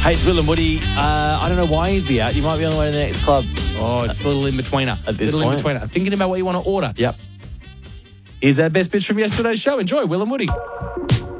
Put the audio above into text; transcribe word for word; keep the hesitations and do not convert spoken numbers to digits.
Hey, it's Will and Woody. Uh, I don't know why you'd be out. You might be on the way to the next club. Oh, it's a little in-betweener. At this little point. in-betweener. Thinking about what you want to order. Yep. Here's our best bits from yesterday's show. Enjoy, Will and Woody.